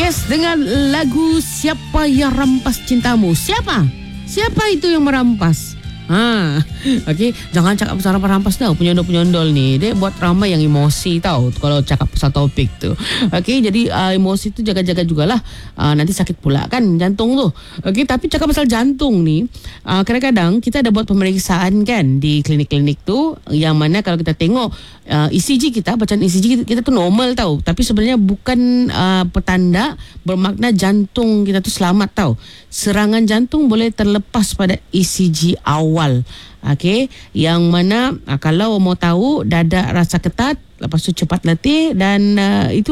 Yes, dengan lagu Siapa Yang Rampas Cintamu. Siapa itu yang merampas? Okey, jangan cakap pasal rampas-rampas tau. Penyondol-penyondol ni dia buat ramai yang emosi tau kalau cakap pasal topik tu. Okey, jadi emosi tu jaga-jaga jugalah. Nanti sakit pula kan jantung tu. Okey, tapi cakap pasal jantung ni, kadang-kadang kita ada buat pemeriksaan kan di klinik-klinik tu, yang mana kalau kita tengok ECG kita, bacaan ECG kita tu normal tau. Tapi sebenarnya bukan petanda bermakna jantung kita tu selamat tau. Serangan jantung boleh terlepas pada ECG awal. Okey, yang mana kalau mau tahu dada rasa ketat, lepas tu cepat letih, dan itu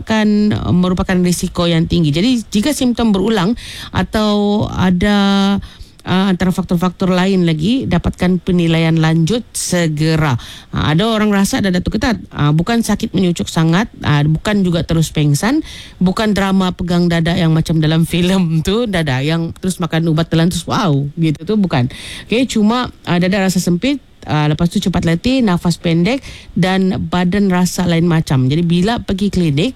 merupakan risiko yang tinggi. Jadi jika simptom berulang atau ada antara faktor-faktor lain lagi, dapatkan penilaian lanjut segera. Ada orang rasa dada tu ketat, bukan sakit menyucuk sangat, bukan juga terus pengsan, bukan drama pegang dada yang macam dalam filem tu, dada yang terus makan ubat telan terus wow gitu tu, bukan. Okay, cuma dada rasa sempit, lepas tu cepat letih, nafas pendek dan badan rasa lain macam. Jadi bila pergi klinik,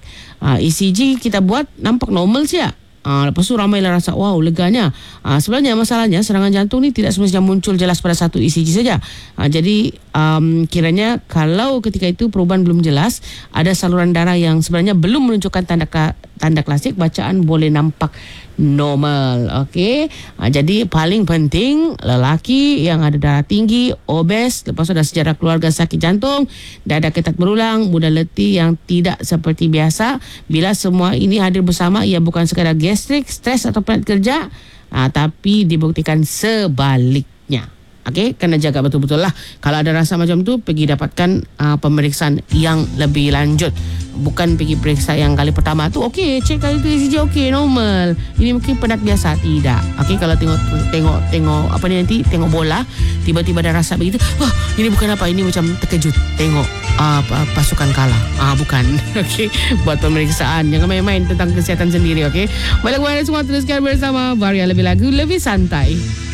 ECG kita buat nampak normal saja. Lepas tu ramailah rasa wow leganya. Sebenarnya masalahnya serangan jantung ni tidak semestinya muncul jelas pada satu ECG saja. Jadi kiranya kalau ketika itu perubahan belum jelas, ada saluran darah yang sebenarnya belum menunjukkan tanda klasik, bacaan boleh nampak normal. Okey, jadi paling penting lelaki yang ada darah tinggi, obes, lepas tu ada sejarah keluarga sakit jantung, dada ketat berulang, mudah letih yang tidak seperti biasa. Bila semua ini hadir bersama, ia bukan sekadar gastrik, stres atau penat kerja, tapi dibuktikan sebaliknya. Okey, kena jaga betul-betul lah. Kalau ada rasa macam tu, pergi dapatkan pemeriksaan yang lebih lanjut. Bukan pergi periksa yang kali pertama tu okey, cek kali tu ECG okey, normal. Ini mungkin penat biasa, tidak. Okey, kalau tengok apa ni nanti, tengok bola, tiba-tiba ada rasa begitu, wah, ini bukan apa, ini macam terkejut. Tengok pasukan kalah. Bukan. Okey, buat pemeriksaan. Jangan main-main tentang kesihatan sendiri, okey. Baiklah, semua teruskan bersama Varia Lebih Lagu Lebih Santai.